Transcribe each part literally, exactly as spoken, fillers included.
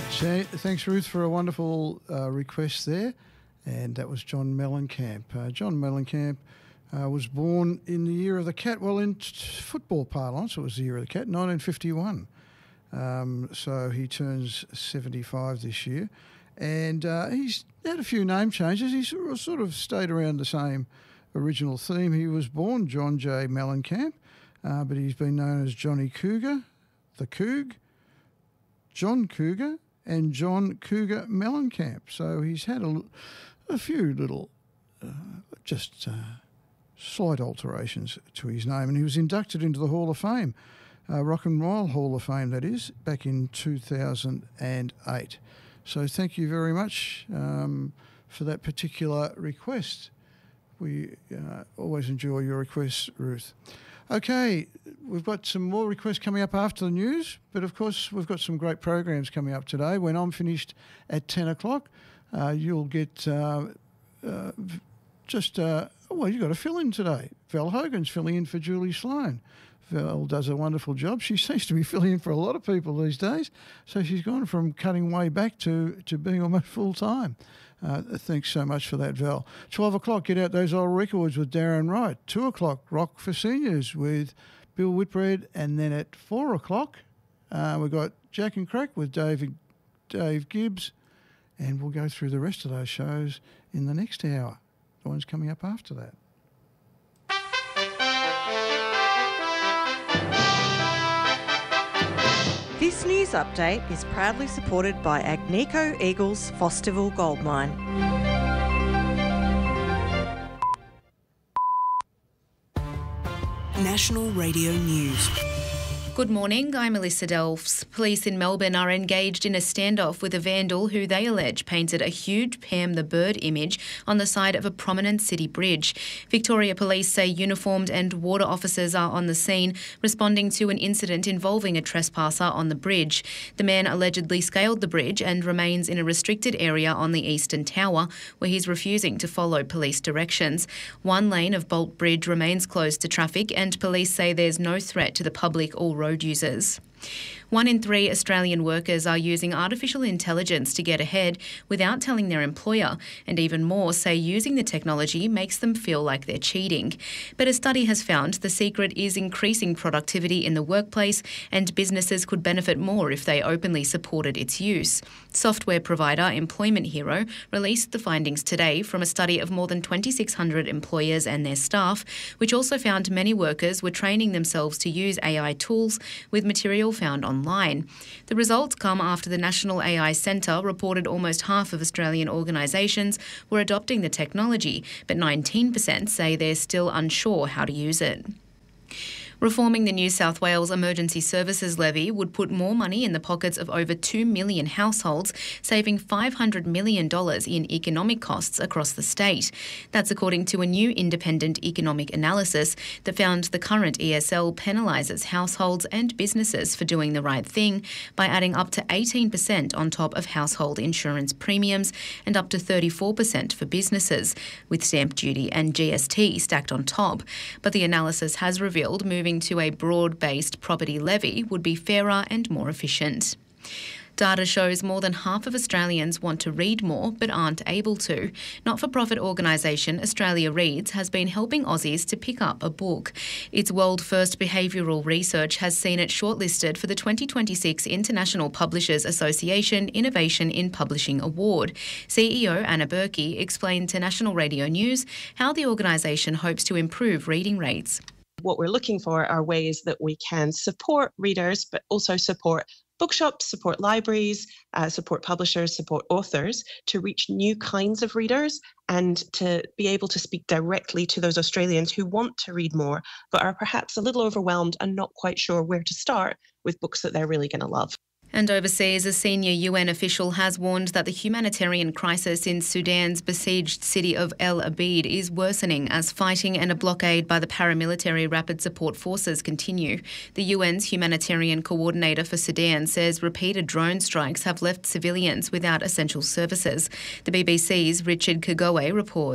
So, thanks, Ruth, for a wonderful uh, request there. And that was John Mellencamp. Uh, John Mellencamp uh, was born in the year of the cat. Well, in t- football parlance, it was the year of the cat, nineteen fifty-one. Um, so he turns seventy-five this year. And uh, he's had a few name changes. He's sort of stayed around the same original theme. He was born John J. Mellencamp, uh, but he's been known as Johnny Cougar, the Coug, John Cougar, and John Cougar Mellencamp. So he's had a, a few little, uh, just uh, slight alterations to his name. And he was inducted into the Hall of Fame, uh, Rock and Roll Hall of Fame, that is, back in two thousand eight. So thank you very much um, for that particular request. We uh, always enjoy your requests, Ruth. Okay, we've got some more requests coming up after the news, but of course we've got some great programs coming up today. When I'm finished at ten o'clock, uh, you'll get uh, uh, just, uh, well, you've got a fill-in today. Val Hogan's filling in for Julie Sloan. Val does a wonderful job. She seems to be filling in for a lot of people these days, so she's gone from cutting way back to, to being almost full-time. Uh, thanks so much for that, Val. twelve o'clock, get out those old records with Darren Wright. two o'clock, Rock for Seniors with Bill Whitbread. And then at four o'clock, uh, we've got Jack and Crack with David, Dave Gibbs. And we'll go through the rest of those shows in the next hour. The one's coming up after that. This news update is proudly supported by Agnico Eagles Fosterville Gold Mine. National Radio News. Good morning, I'm Melissa Delfs. Police in Melbourne are engaged in a standoff with a vandal who they allege painted a huge Pam the Bird image on the side of a prominent city bridge. Victoria Police say uniformed and water officers are on the scene, responding to an incident involving a trespasser on the bridge. The man allegedly scaled the bridge and remains in a restricted area on the Eastern Tower, where he's refusing to follow police directions. One lane of Bolt Bridge remains closed to traffic, and police say there's no threat to the public or road users. One in three Australian workers are using artificial intelligence to get ahead without telling their employer, and even more say using the technology makes them feel like they're cheating. But a study has found the secret is increasing productivity in the workplace, and businesses could benefit more if they openly supported its use. Software provider Employment Hero released the findings today from a study of more than twenty-six hundred employers and their staff, which also found many workers were training themselves to use A I tools with material found online. The results come after the National A I Centre reported almost half of Australian organisations were adopting the technology, but nineteen percent say they're still unsure how to use it. Reforming the New South Wales Emergency Services Levy would put more money in the pockets of over two million households, saving five hundred million dollars in economic costs across the state. That's according to a new independent economic analysis that found the current E S L penalises households and businesses for doing the right thing by adding up to eighteen percent on top of household insurance premiums and up to thirty-four percent for businesses, with stamp duty and G S T stacked on top. But the analysis has revealed moving to a broad-based property levy would be fairer and more efficient. Data shows more than half of Australians want to read more but aren't able to. Not-for-profit organisation Australia Reads has been helping Aussies to pick up a book. Its world-first behavioural research has seen it shortlisted for the twenty twenty-six International Publishers Association Innovation in Publishing Award. C E O Anna Berkey explained to National Radio News how the organisation hopes to improve reading rates. What we're looking for are ways that we can support readers, but also support bookshops, support libraries, uh, support publishers, support authors to reach new kinds of readers and to be able to speak directly to those Australians who want to read more, but are perhaps a little overwhelmed and not quite sure where to start with books that they're really going to love. And overseas, a senior U N official has warned that the humanitarian crisis in Sudan's besieged city of El Obeid is worsening as fighting and a blockade by the paramilitary Rapid Support Forces continue. The U N's humanitarian coordinator for Sudan says repeated drone strikes have left civilians without essential services. The B B C's Richard Kagoe reports.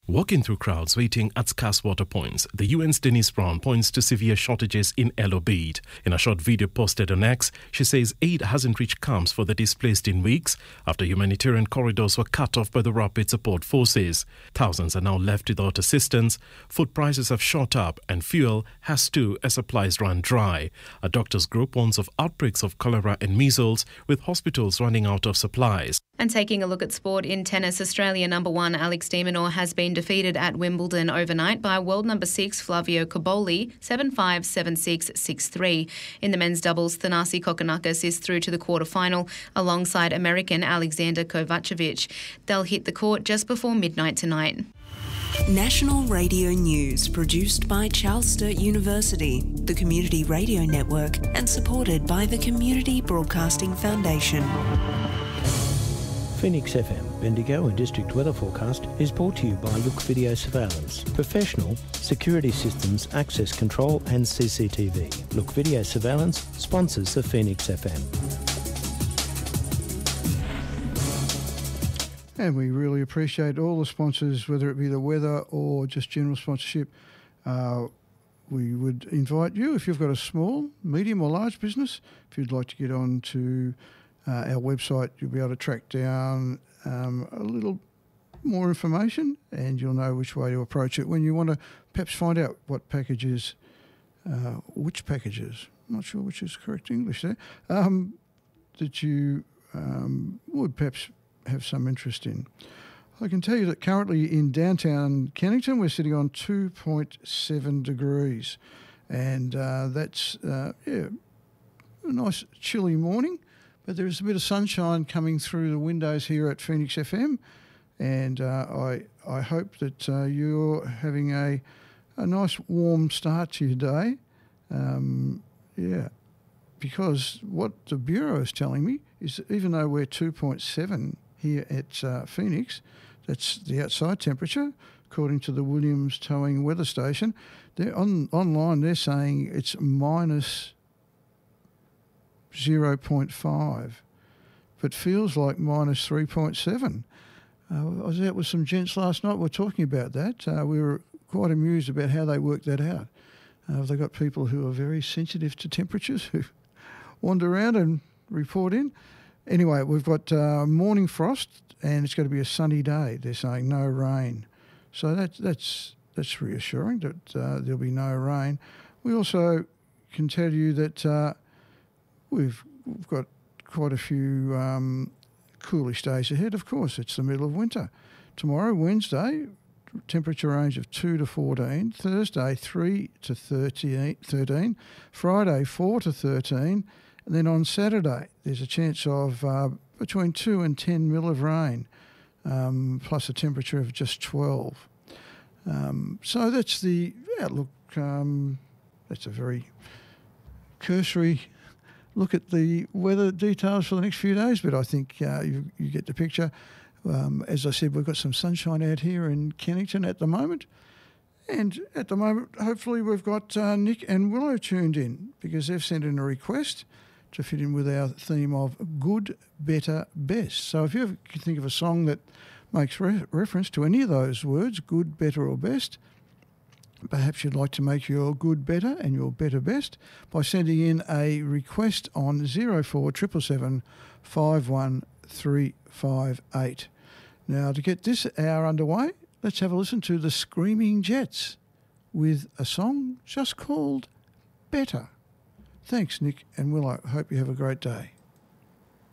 Walking through crowds waiting at scarce water points, the U N's Denise Brown points to severe shortages in El Obeid. In a short video posted on X, she says aid hasn't reached camps for the displaced in weeks after humanitarian corridors were cut off by the rapid support forces. Thousands are now left without assistance, food prices have shot up and fuel has too as supplies run dry. A doctors group warns of outbreaks of cholera and measles, with hospitals running out of supplies. And taking a look at sport in tennis, Australia number one Alex de Minaur has been defeated at Wimbledon overnight by world number six Flavio Cobolli seven five, seven six, six three. In the men's doubles, Thanasi Kokkinakis is through to the quarter-final alongside American Alexander Kovacevic. They'll hit the court just before midnight tonight. National Radio News, produced by Charles Sturt University, the Community Radio Network, and supported by the Community Broadcasting Foundation. Phoenix F M, Bendigo and District Weather Forecast is brought to you by Look Video Surveillance. Professional, security systems, access control and C C T V. Look Video Surveillance sponsors the Phoenix F M. And we really appreciate all the sponsors, whether it be the weather or just general sponsorship. Uh, we would invite you, if you've got a small, medium or large business, if you'd like to get on to Uh, our website, you'll be able to track down um, a little more information and you'll know which way to approach it when you want to perhaps find out what packages, uh, which packages, I'm not sure which is correct English there, um, that you um, would perhaps have some interest in. I can tell you that currently in downtown Kennington we're sitting on two point seven degrees and uh, that's uh, yeah, a nice chilly morning. But there is a bit of sunshine coming through the windows here at Phoenix F M, and uh, I I hope that uh, you're having a a nice warm start to your day. Um, yeah, because what the Bureau is telling me is that even though we're two point seven here at uh, Phoenix, that's the outside temperature, according to the Williams Towing Weather Station. They're on online. They're saying it's minus zero point five, but feels like minus three point seven. Uh, I was out with some gents last night. We were talking about that. Uh, we were quite amused about how they worked that out. Uh, they've got people who are very sensitive to temperatures who wander around and report in. Anyway, we've got uh, morning frost and it's going to be a sunny day. They're saying no rain. So that, that's, that's reassuring that uh, there'll be no rain. We also can tell you that uh, We've, we've got quite a few um, coolish days ahead. Of course, it's the middle of winter. Tomorrow, Wednesday, temperature range of two to fourteen. Thursday, three to thirteen. Friday, four to thirteen. And then on Saturday, there's a chance of uh, between two and ten mil of rain, um, plus a temperature of just twelve. Um, so that's the outlook. Um, that's a very cursory look at the weather details for the next few days, but I think uh, you, you get the picture. Um, as I said, we've got some sunshine out here in Kennington at the moment. And at the moment, hopefully we've got uh, Nick and Willow tuned in because they've sent in a request to fit in with our theme of good, better, best. So if you can think of a song that makes re- reference to any of those words, good, better or best, perhaps you'd like to make your good better and your better best by sending in a request on zero four seven seven seven five one three five eight. Now, to get this hour underway, let's have a listen to the Screaming Jets with a song just called Better. Thanks, Nick and Willow. Hope you have a great day.